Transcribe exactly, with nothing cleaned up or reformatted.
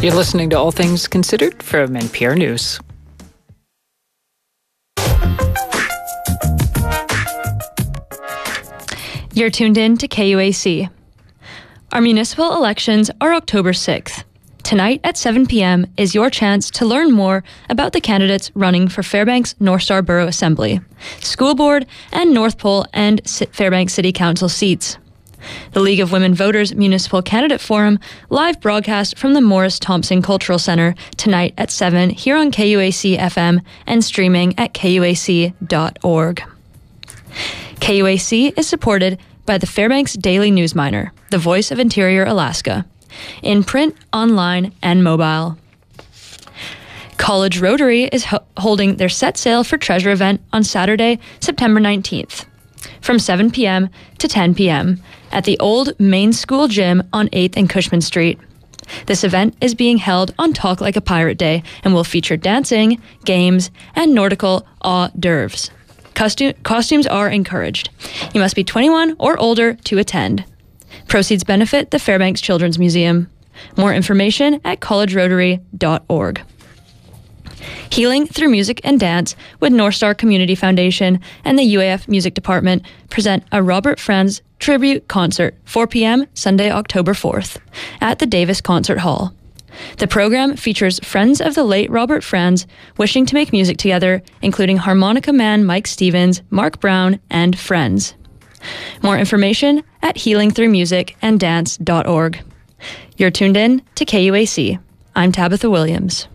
You're listening to All Things Considered from N P R News. You're tuned in to K U A C. Our municipal elections are October sixth. Tonight at seven p.m. is your chance to learn more about the candidates running for Fairbanks North Star Borough Assembly, School Board, and North Pole and Fairbanks City Council seats. The League of Women Voters Municipal Candidate Forum live broadcast from the Morris Thompson Cultural Center tonight at seven here on K U A C F M and streaming at K U A C dot org. K U A C is supported by the Fairbanks Daily News Miner, the voice of Interior Alaska, in print, online, and mobile. College Rotary is ho- holding their Set Sail for Treasure event on Saturday, September nineteenth, from seven p.m. to ten p.m. at the old Main School Gym on eighth and Cushman Street. This event is being held on Talk Like a Pirate Day and will feature dancing, games, and nautical hors d'oeuvres. Costu- costumes are encouraged. You must be twenty-one or older to attend. Proceeds benefit the Fairbanks Children's Museum. More information at college rotary dot org. Healing Through Music and Dance with North Star Community Foundation and the U A F Music Department present a Robert Franz tribute concert, four p.m. Sunday, October fourth, at the Davis Concert Hall. The program features friends of the late Robert Franz wishing to make music together, including harmonica man Mike Stevens, Mark Brown, and friends. More information at healing through music and dance dot org. You're tuned in to K U A C. I'm Tabitha Williams.